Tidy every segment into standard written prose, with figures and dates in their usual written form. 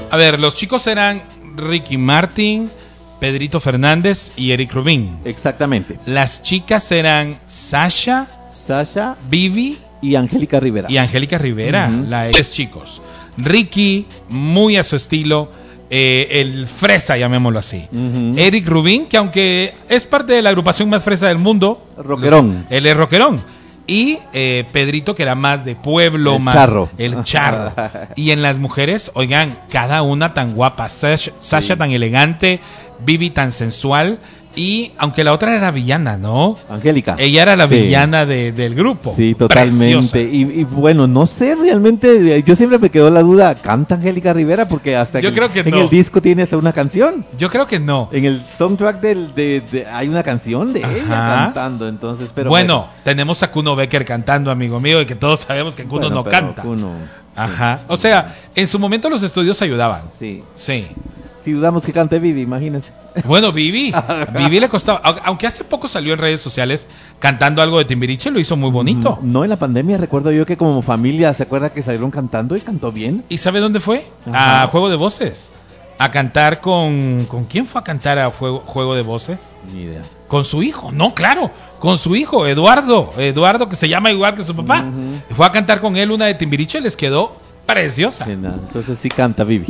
A ver, los chicos eran Ricky Martin, Pedrito Fernández y Eric Rubin. Exactamente. Las chicas eran Sasha, Vivi y Angélica Rivera. La ex chicos. Ricky, muy a su estilo, el fresa, llamémoslo así. Eric Rubin, que aunque es parte de la agrupación más fresa del mundo, rockerón. Él es rockerón. Y Pedrito, que era más de pueblo, el charro. Y en las mujeres, oigan, cada una tan guapa. Sasha tan elegante, Vivi tan sensual. Y aunque la otra era villana, ¿no? Angélica. Ella era la villana del grupo. Sí, totalmente. Y bueno, no sé, realmente, yo siempre me quedó la duda, ¿canta Angélica Rivera? Porque hasta yo creo que en no. el disco tiene hasta una canción. Yo creo que no. En el soundtrack hay una canción de ella cantando, entonces, pero bueno, tenemos a Kuno Becker cantando, amigo mío, y que todos sabemos que Kuno no canta. Ajá. O sea, en su momento los estudios ayudaban. Sí. Si dudamos que cante Vivi, imagínense. Bueno, Vivi le costaba, aunque hace poco salió en redes sociales cantando algo de Timbiriche, lo hizo muy bonito. No, en la pandemia recuerdo yo que como familia, ¿se acuerda que salieron cantando y cantó bien? ¿Y sabe dónde fue? A Juego de Voces. A cantar ¿con quién fue a cantar a Juego de Voces? Ni idea. Con su hijo, no, claro, con su hijo, Eduardo, que se llama igual que su papá. Fue a cantar con él una de Timbiriche, les quedó preciosa. Sí, entonces sí canta Vivi.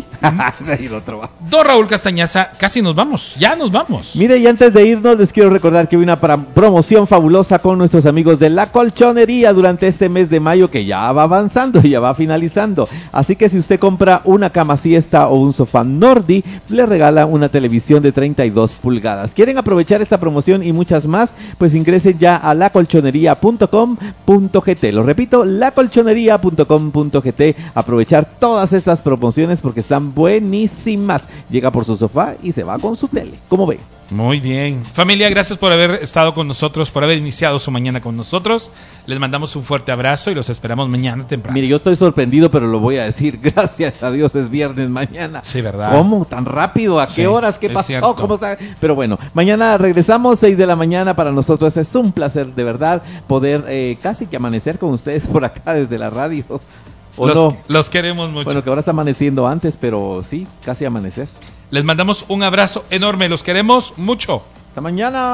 Don Raúl Castañaza, casi nos vamos, ya nos vamos. Mire, y antes de irnos les quiero recordar que hay una promoción fabulosa con nuestros amigos de La Colchonería durante este mes de mayo, que ya va avanzando y ya va finalizando. Así que si usted compra una cama siesta o un sofá Nordi, le regala una televisión de 32 pulgadas. ¿Quieren aprovechar esta promoción y muchas más? Pues ingresen ya a lacolchonería.com.gt. Lo repito, lacolchonería.com.gt. Aprovechar todas estas promociones porque están buenísimas. Llega por su sofá y se va con su tele. ¿Cómo ve? Muy bien. Familia, gracias por haber estado con nosotros, por haber iniciado su mañana con nosotros. Les mandamos un fuerte abrazo y los esperamos mañana temprano. Mire, yo estoy sorprendido, pero lo voy a decir. Gracias a Dios es viernes mañana. Sí, ¿verdad? ¿Cómo? ¿Tan rápido? ¿A qué horas? ¿Qué pasó? ¿Cómo está? Pero bueno, mañana regresamos 6 de la mañana. Para nosotros es un placer, de verdad, poder casi que amanecer con ustedes por acá desde la radio. Los queremos mucho. Bueno, que ahora está amaneciendo antes, pero sí, casi amanecer. Les mandamos un abrazo enorme, los queremos mucho. Hasta mañana.